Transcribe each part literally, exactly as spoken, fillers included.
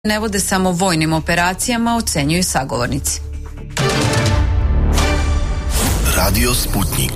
ne vode samo vojnim operacijama, ocenjuju sagovornici. Radio Sputnik.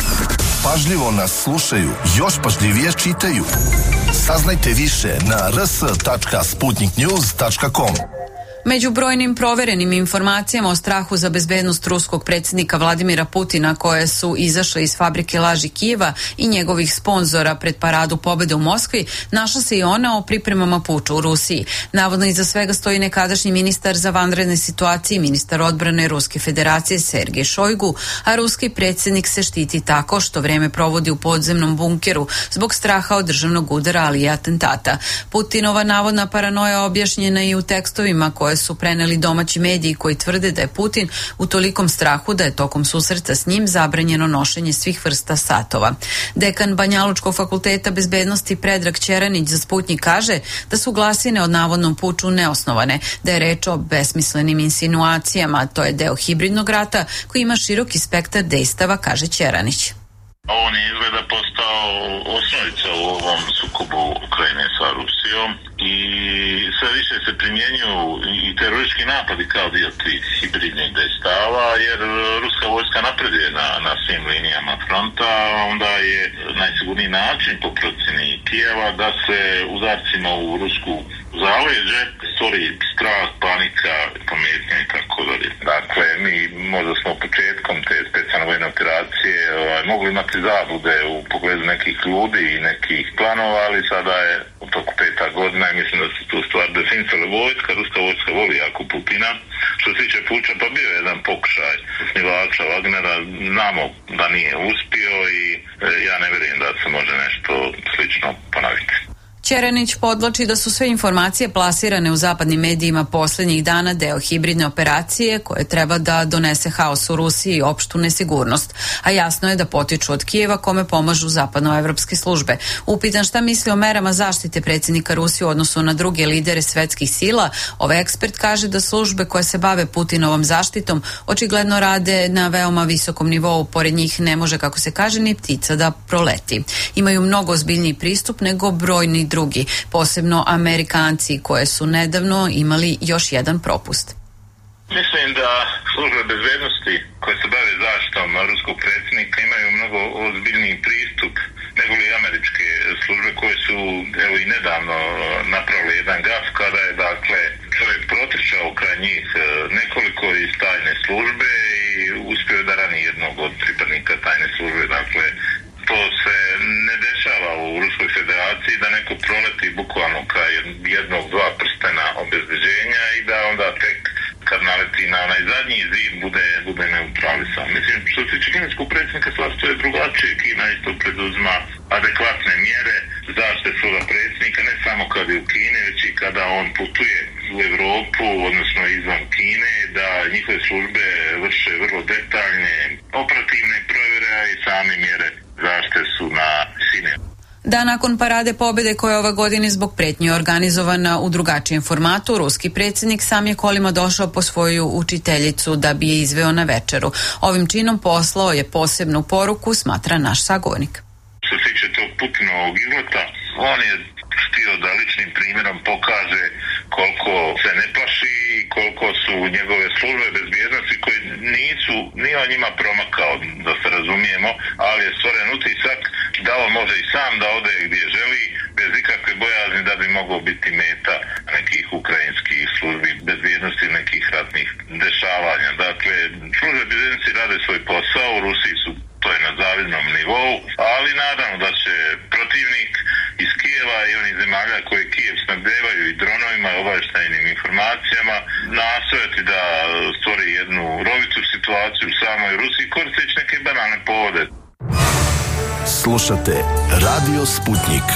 Pažljivo nas slušaju, još pažljivije čitaju. Saznajte više na r s tačka sputnik news tačka com. Među brojnim proverenim informacijama o strahu za bezbednost ruskog predsjednika Vladimira Putina koje su izašle iz fabrike laži Kijeva i njegovih sponzora pred paradu pobjede u Moskvi, našla se i ona o pripremama puča u Rusiji. Navodno iza svega stoji nekadašnji ministar za vanredne situacije i ministar odbrane Ruske federacije Sergej Šojgu, a ruski predsjednik se štiti tako što vreme provodi u podzemnom bunkeru zbog straha od državnog udara, ali i atentata. Putinova navodna paranoja objašnjena i u tekstovima koje su preneli domaći mediji koji tvrde da je Putin u tolikom strahu da je tokom susreta s njim zabranjeno nošenje svih vrsta satova. Dekan Banjalučkog fakulteta bezbednosti Predrag Ćeranić za Sputnik kaže da su glasine o navodnom puču neosnovane, da je reč o besmislenim insinuacijama, to je deo hibridnog rata koji ima široki spektar dejstava, kaže Ćeranić. On je izgleda postao osnovica u ovom sukobu Ukrajine sa Rusijom i sve više se primjenjuju i teroristički napadi kao dio tih hibridnih dejstava, jer ruska vojska napreduje na, na svim linijama fronta, onda je najsigurniji način po procjeni Kijeva da se udarcima u rusku zaleđe stvori strah, panika, pometnja i tako dalje. Dakle, mi možda smo početkom te specijalne vojne operacije ovaj, mogli imati zablude u pogledu nekih ljudi i nekih planova, ali sada je u toku peta godina i mislim da se tu stvar definisala vojska. Ruska vojska voli jako Putina. Što se tiče puča, pa bio je jedan pokušaj osnivača Wagnera, znamo da nije uspio i e, ja ne vjerujem da se može nešto slično ponoviti. Ćeranić podvlači da su sve informacije plasirane u zapadnim medijima posljednjih dana deo hibridne operacije koje treba da donese haos u Rusiji i opštu nesigurnost, a jasno je da potiču od Kijeva kome pomažu zapadnoevropske službe. Upitan šta misli o merama zaštite predsjednika Rusije u odnosu na druge lidere svetskih sila, ovaj ekspert kaže da službe koje se bave Putinovom zaštitom očigledno rade na veoma visokom nivou, pored njih ne može, kako se kaže, ni ptica da proleti. Imaju mnogo ozbiljniji pristup nego brojni drugi drugi, posebno Amerikanci koje su nedavno imali još jedan propust. Mislim da službe bezbednosti koje se bave zaštitom ruskog predsjednika imaju mnogo ozbiljniji pristup nego li američke službe koje su evo i nedavno napravili jedan gaf kada je dakle čovjek protrčao kraj njih nekoliko iz tajne službe i uspio da rani jednog od pripadnika tajne službe. Dakle, to se ne dešava u Ruskoj federaciji da neko proleti bukvalno kraj jednog, dva prstena obezbeđenja i da onda tek kad naleti na onaj zadnji zid bude, bude neutralisan. Mislim, što se tiče kineskog predsjednika, stvar je drugačije. Kina isto preduzma adekvatne mjere zaštite svoga predsjednika, ne samo kad je u Kini, već i kada on putuje u Europu, odnosno izvan Kine, da njihove službe vrše vrlo detaljne operativne provjere, a i same mjere zaštite su na visini. Da nakon parade pobjede koja je ove godine zbog pretnje organizovana u drugačijem formatu, ruski predsjednik sam je kolima došao po svoju učiteljicu da bi je izveo na večeru. Ovim činom poslao je posebnu poruku, smatra naš sagovornik. Što se tiče tog Putinovog izleta, on je htio da ličnim primjerom pokaže koliko se ne plaši i koliko su njegove službe bezbjednosti koji nisu, nije on njima promakao, da se razumijemo, ali je stvoren utisak da on može i sam da ode gdje želi bez ikakve bojazni da bi mogao biti meta nekih ukrajinskih službi bezbjednosti, nekih ratnih dešavanja. Dakle, službe bezbjednosti rade svoj posao, u Rusiji su to je na zavidnom nivou, ali naravno da će protivnik iz Kijeva i onih zemalja koje Kijev snabdevaju i dronovima i obavještajnim informacijama nastojati da stvori jednu rovicu situaciju u samoj Rusiji koristeći neke banalne povode. Slušate Radio Sputnik.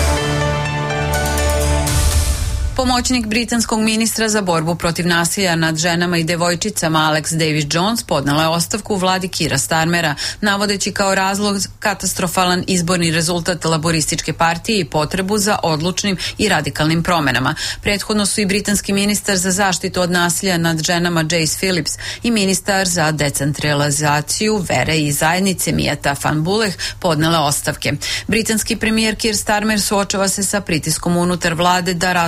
Pomoćnik britanskog ministra za borbu protiv nasilja nad ženama i devojčicama Alex Davis Jones podnela je ostavku u vladi Keira Starmera, navodeći kao razlog katastrofalan izborni rezultat laborističke partije i potrebu za odlučnim i radikalnim promenama. Prethodno su i britanski ministar za zaštitu od nasilja nad ženama Jace Phillips i ministar za decentralizaciju vere i zajednice Mijata Van Buleh podnele ostavke. Britanski premijer Keir Starmer suočava se sa pritiskom unutar vlade da razmotri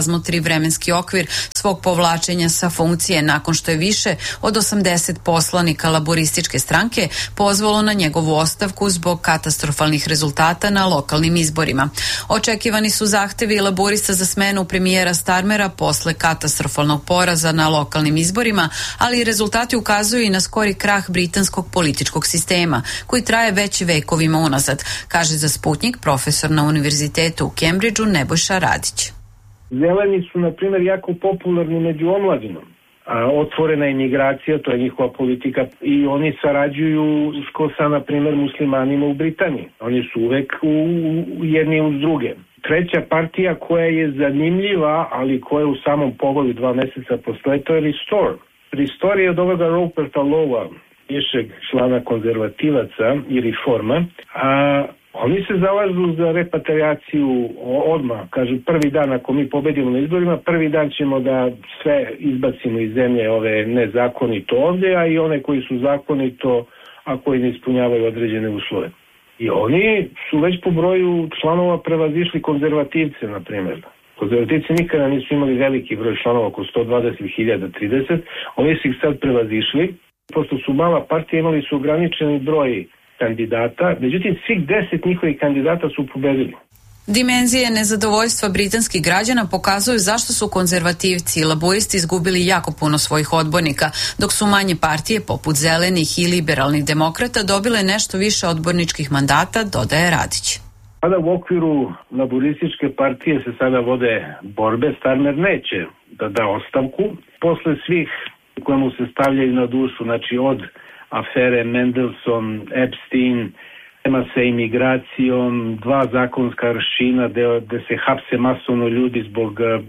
vremenski okvir svog povlačenja sa funkcije nakon što je više od osamdeset poslanika laborističke stranke pozvalo na njegovu ostavku zbog katastrofalnih rezultata na lokalnim izborima. Očekivani su zahtevi laborista za smenu premijera Starmera posle katastrofalnog poraza na lokalnim izborima, ali rezultati ukazuju i na skori krah britanskog političkog sistema, koji traje već vekovima unazad, kaže za Sputnik profesor na univerzitetu u Cambridgeu Nebojša Radić. Zeleni su, na primjer, jako popularni među omladinom. A, otvorena je migracija, to je njihova politika, i oni sarađuju usko sa, na primjer, muslimanima u Britaniji. Oni su uvek u, u jedni uz druge. Treća partija koja je zanimljiva, ali koja u samom povoju dva meseca postoje, to je Restore. Restore je od ovoga Ruperta Lowa, višeg člana konzervativaca i reforma, a oni se zalažu za repatriaciju odmah, kažu prvi dan ako mi pobedimo na izborima, prvi dan ćemo da sve izbacimo iz zemlje ove nezakonito ovdje, a i one koji su zakonito, a koji ne ispunjavaju određene uslove. I oni su već po broju članova prevazišli konzervativce, na primjer. Konzervativci nikada nisu imali veliki broj članova, oko sto dvadeset hiljada trideset, oni su ih sad prevazišli, pošto su mala partija, imali su ograničeni broj kandidata, međutim svih deset njihovih kandidata su pobedili. Dimenzije nezadovoljstva britanskih građana pokazuju zašto su konzervativci i laboristi izgubili jako puno svojih odbornika, dok su manje partije poput zelenih i liberalnih demokrata dobile nešto više odborničkih mandata, dodaje Radić. Sada u okviru laborističke partije se sada vode borbe. Starmer neće da da ostavku. Posle svih koje mu se stavljaju na dušu, znači od afere Mendelssohn, Epstein, tema sa imigracijom, dva zakonska aršina gde se hapse masovno ljudi zbog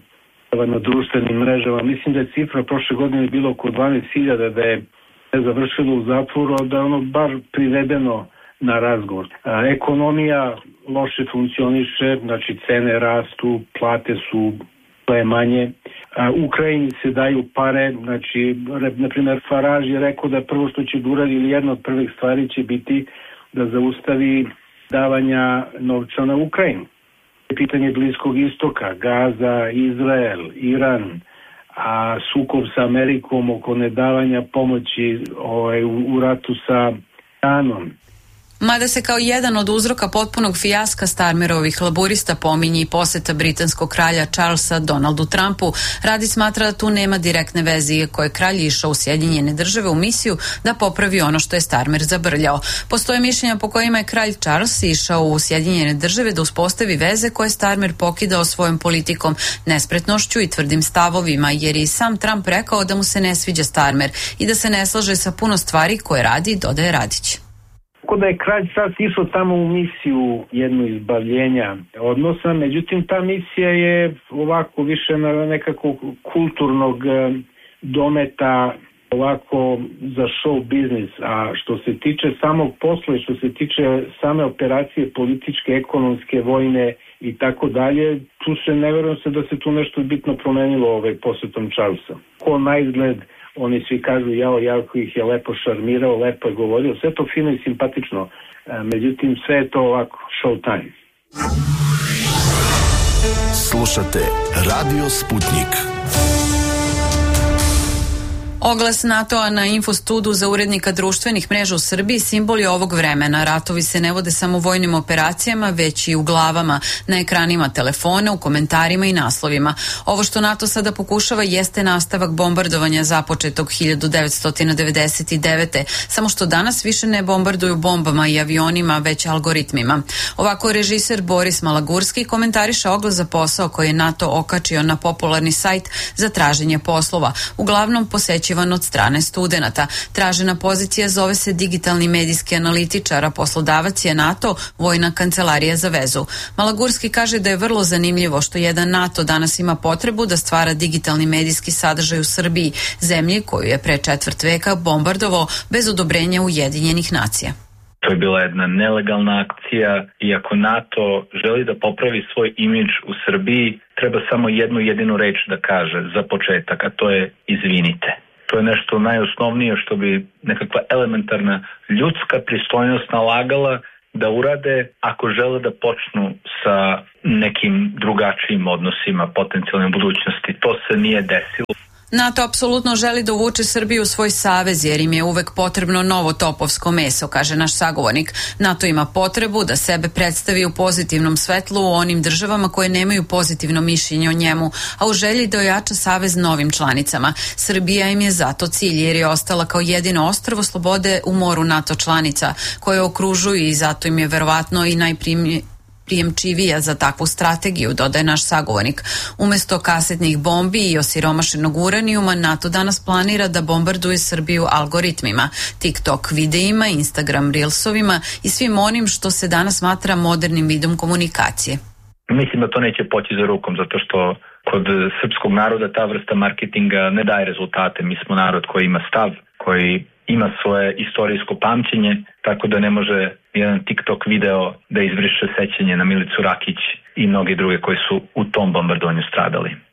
na društvenim mrežama. Mislim da je cifra prošle godine bilo oko dvanaest hiljada, da je završilo u zatvoru, da je ono bar privedeno na razgovor. A, ekonomija loše funkcioniše, znači cene rastu, plate su sve manje. A, Ukrajini se daju pare, znači, na primjer, Farage je rekao da prvo što će uradi ili jedna od prvih stvari će biti da zaustavi davanja novca na Ukrajinu. Pitanje Bliskog istoka, Gaza, Izrael, Iran, a sukob sa Amerikom oko nedavanja pomoći ovaj, u, u ratu sa Iranom. Mada se kao jedan od uzroka potpunog fijaska Starmerovih laborista pominje i poseta britanskog kralja Charlesa Donaldu Trumpu, Radić smatra da tu nema direktne veze, iako je kralj išao u Sjedinjene države u misiju da popravi ono što je Starmer zabrljao. Postoje mišljenja po kojima je kralj Charles išao u Sjedinjene države da uspostavi veze koje Starmer pokidao svojom politikom, nespretnošću i tvrdim stavovima, jer je i sam Trump rekao da mu se ne sviđa Starmer i da se ne slaže sa puno stvari koje radi, dodaje Radić. Tako da je kralj sad išao tamo u misiju jednu izbavljenja odnosa, međutim ta misija je ovako više na nekakvog kulturnog dometa, ovako za show biznis, a što se tiče samog posla i što se tiče same operacije političke, ekonomske, vojne i tako dalje, tu se ne verujem se da se tu nešto bitno promenilo ovaj posjetom Charlesa. Ko na izgled, oni svi kažu, jao, jako ih je lepo šarmirao, lepo je govorio, sve to fino i simpatično, međutim sve je to ovako, show time. Slušate Radio Sputnik. Oglas NATO-a na Infostudu za urednika društvenih mreža u Srbiji simbol je ovog vremena. Ratovi se ne vode samo u vojnim operacijama, već i u glavama, na ekranima telefona, u komentarima i naslovima. Ovo što NATO sada pokušava jeste nastavak bombardovanja započetog hiljadu devetsto devedeset devete. Samo što danas više ne bombarduju bombama i avionima, već algoritmima. Ovako režiser Boris Malagurski komentariše oglas za posao koji je NATO okačio na popularni sajt za traženje poslova, uglavnom posećivan od strane studenata. Tražena pozicija zove se digitalni medijski analitičar, a poslodavac je NATO, vojna kancelarija za vezu. Malagurski kaže da je vrlo zanimljivo što jedan NATO danas ima potrebu da stvara digitalni medijski sadržaj u Srbiji, zemlji koju je pre četvrt veka bombardovao bez odobrenja Ujedinjenih nacija. To je bila jedna nelegalna akcija i ako NATO želi da popravi svoj imidž u Srbiji, treba samo jednu jedinu reč da kaže za početak, a to je izvinite. To je nešto najosnovnije što bi nekakva elementarna ljudska pristojnost nalagala da urade ako žele da počnu sa nekim drugačijim odnosima potencijalne budućnosti. To se nije desilo. NATO apsolutno želi da uvuče Srbiju u svoj savez jer im je uvek potrebno novo topovsko meso, kaže naš sagovornik. NATO ima potrebu da sebe predstavi u pozitivnom svetlu u onim državama koje nemaju pozitivno mišljenje o njemu, a u želji da ojača savez novim članicama. Srbija im je zato cilj jer je ostala kao jedino ostrvo slobode u moru NATO članica koje okružuju i zato im je verovatno i najprimljenije prijemčivija za takvu strategiju, dodaje naš sagovornik. Umesto kasetnih bombi i osiromašenog uranijuma, NATO danas planira da bombarduje Srbiju algoritmima, TikTok videima, Instagram reelsovima i svim onim što se danas smatra modernim vidom komunikacije. Mislim da to neće poći za rukom, zato što kod srpskog naroda ta vrsta marketinga ne daje rezultate. Mi smo narod koji ima stav, koji ima svoje istorijsko pamćenje, tako da ne može jedan TikTok video da izbriše sećanje na Milicu Rakić i mnogi druge koji su u tom bombardovanju stradali.